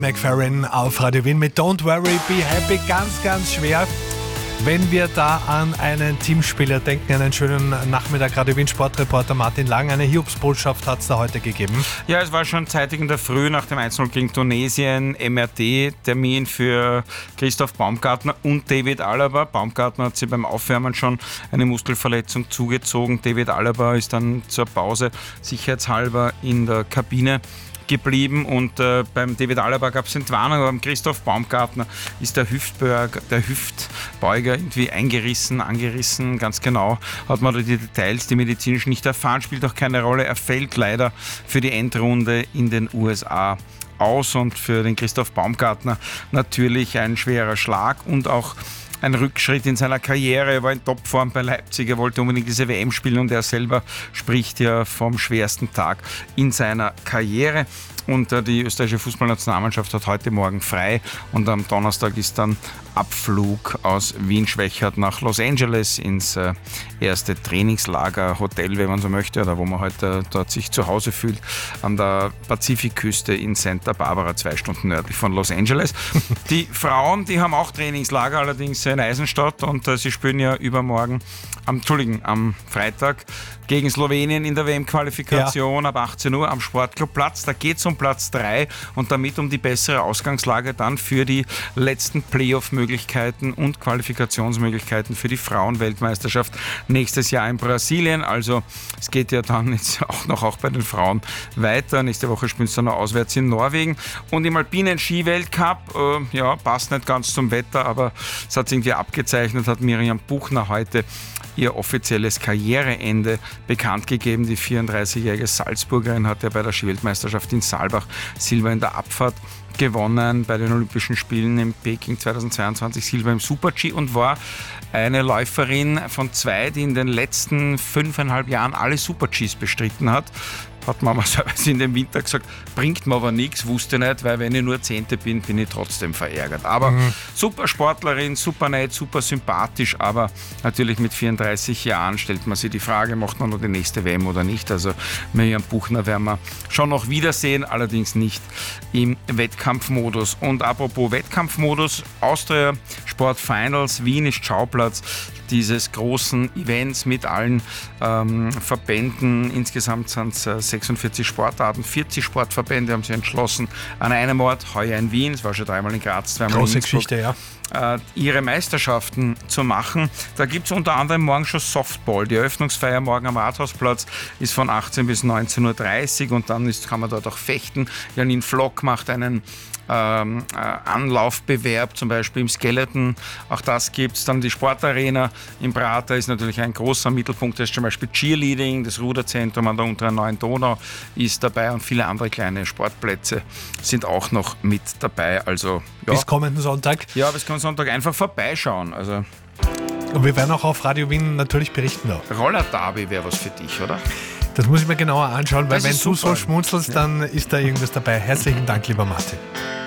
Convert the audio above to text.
McFerrin auf Radio Wien mit Don't Worry, Be Happy. Ganz, ganz schwer, wenn wir da an einen Teamspieler denken. Einen schönen Nachmittag. Radio Wien Sportreporter Martin Lang. Eine Hiobsbotschaft hat es da heute gegeben. Ja, es war schon zeitig in der Früh nach dem 1-0 gegen Tunesien. MRT-Termin für Christoph Baumgartner und David Alaba. Baumgartner hat sich beim Aufwärmen schon eine Muskelverletzung zugezogen. David Alaba ist dann zur Pause sicherheitshalber in der Kabine geblieben und beim David Alaba gab es Entwarnung, aber beim Christoph Baumgartner ist der Hüftbeuger irgendwie angerissen, ganz genau hat man die Details, die medizinischen nicht erfahren, spielt auch keine Rolle, er fällt leider für die Endrunde in den USA aus und für den Christoph Baumgartner natürlich ein schwerer Schlag und auch ein Rückschritt in seiner Karriere. Er war in Topform bei Leipzig, er wollte unbedingt diese WM spielen und er selber spricht ja vom schwersten Tag in seiner Karriere. Und die österreichische Fußballnationalmannschaft hat heute Morgen frei und am Donnerstag ist dann Abflug aus Wien-Schwechat nach Los Angeles ins erste Trainingslager, Hotel, wenn man so möchte, oder wo man heute dort sich zu Hause fühlt, an der Pazifikküste in Santa Barbara, 2 Stunden nördlich von Los Angeles. Die Frauen, die haben auch Trainingslager, allerdings in Eisenstadt und sie spielen ja am Freitag gegen Slowenien in der WM-Qualifikation ab 18 Uhr am Sportclubplatz. Da geht es um Platz 3 und damit um die bessere Ausgangslage dann für die letzten Playoff-Möglichkeiten und Qualifikationsmöglichkeiten für die Frauenweltmeisterschaft nächstes Jahr in Brasilien. Also es geht ja dann jetzt auch bei den Frauen weiter. Nächste Woche spielen sie dann noch auswärts in Norwegen. Und im alpinen Ski-Weltcup, passt nicht ganz zum Wetter, aber es hat sich irgendwie abgezeichnet, hat Miriam Buchner heute ihr offizielles Karriereende bekannt gegeben. Die 34-jährige Salzburgerin hat ja bei der Skiweltmeisterschaft in Saalbach Silber in der Abfahrt gewonnen, bei den Olympischen Spielen in Peking 2022 Silber im Super-G und war eine Läuferin von 2, die in den letzten 5,5 Jahren alle Super-Gs bestritten hat. Hat Mama teilweise in dem Winter gesagt, bringt mir aber nichts, wusste nicht, weil wenn ich nur Zehnte bin ich trotzdem verärgert. Aber super Sportlerin, super nett, super sympathisch, aber natürlich mit 34 Jahren stellt man sich die Frage, macht man noch die nächste WM oder nicht. Also Miriam Buchner werden wir schon noch wiedersehen, allerdings nicht im Wettkampfmodus. Und apropos Wettkampfmodus, Austria Sport Finals, Wien ist Schauplatz dieses großen Events mit allen Verbänden. Insgesamt sind es 46 Sportarten, 40 Sportverbände haben sich entschlossen, an einem Ort, heuer in Wien, es war schon 3-mal in Graz, 2-mal große in Innsbruck, Geschichte, ja. Ihre Meisterschaften zu machen. Da gibt es unter anderem morgen schon Softball. Die Eröffnungsfeier morgen am Rathausplatz ist von 18 bis 19.30 Uhr und dann kann man dort auch fechten. Janine Flock macht einen Anlaufbewerb, zum Beispiel im Skeleton. Auch das gibt es. Dann die Sportarena im Prater ist natürlich ein großer Mittelpunkt. Da ist zum Beispiel Cheerleading, das Ruderzentrum an der unteren Neuen Donau ist dabei und viele andere kleine Sportplätze sind auch noch mit dabei. Also, ja. Bis kommenden Sonntag. Ja, bis kommenden Sonntag einfach vorbeischauen. Also, und wir werden auch auf Radio Wien natürlich berichten. Roller-Derby wäre was für dich, oder? Das muss ich mir genauer anschauen, weil wenn du super. so schmunzelst, dann ist da irgendwas dabei. Herzlichen Dank, lieber Martin.